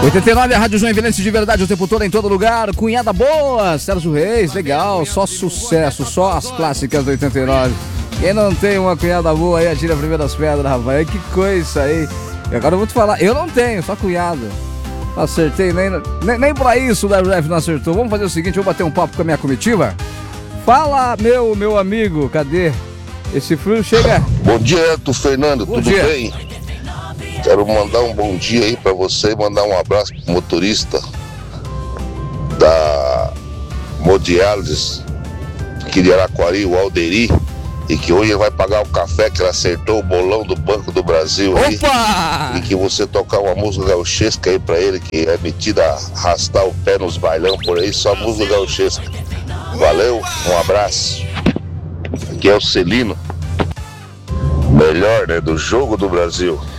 89, a Rádio Joinvilense de verdade o tempo todo, em todo lugar. Cunhada boa, Sérgio Reis, legal, só sucesso, só as clássicas do 89. Quem não tem uma cunhada boa aí, atira a primeira das pedras, rapaz. Que coisa aí. E agora eu vou te falar, eu não tenho, só cunhado. Não acertei, nem pra isso o WF não acertou. Vamos fazer o seguinte, eu vou bater um papo com a minha comitiva. Fala, meu amigo, cadê? Esse frio chega... Bom dia, Fernando, Bom tudo dia. bem? Quero mandar um bom dia aí pra você e mandar um abraço pro motorista da Modiálise, aqui de Araquari, o Alderi, e que hoje vai pagar o café que ele acertou o bolão do Banco do Brasil aí. Opa! E que você tocar uma música gauchesca aí pra ele, que é metida a arrastar o pé nos bailão por aí, só música gauchesca. Valeu, um abraço. Aqui é o Celino, melhor, né, do Jogo do Brasil.